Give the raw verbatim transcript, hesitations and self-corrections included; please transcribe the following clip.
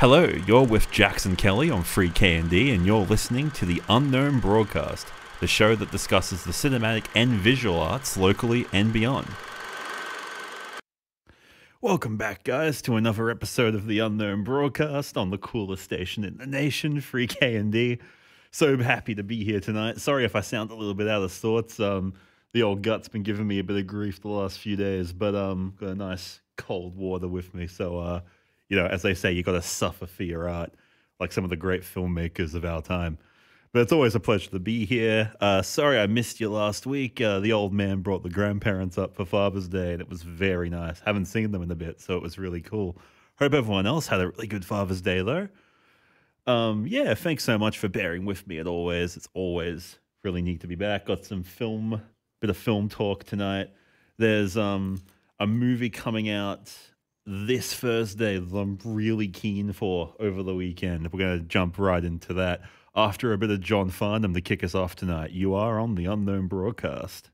Hello, you're with Jackson Kelly on Free K and D, and you're listening to The Unknown Broadcast, the show that discusses the cinematic and visual arts locally and beyond. Welcome back, guys, to another episode of The Unknown Broadcast on the coolest station in the nation, Free K and D. So happy to be here tonight. Sorry if I sound a little bit out of sorts. Um, the old gut's been giving me a bit of grief the last few days, but um, got a nice cold water with me, so uh. You know, as they say, you got to suffer for your art, like some of the great filmmakers of our time. But it's always a pleasure to be here. Uh, sorry I missed you last week. Uh, the old man brought the grandparents up for Father's Day, and it was very nice. Haven't seen them in a bit, so it was really cool. Hope everyone else had a really good Father's Day, though. Um, yeah, thanks so much for bearing with me, as always. It's always really neat to be back. Got some film, bit of film talk tonight. There's um, a movie coming out this Thursday that I'm really keen for over the weekend. We're going to jump right into that after a bit of John Farnham to kick us off tonight. You are on The Unknown Broadcast.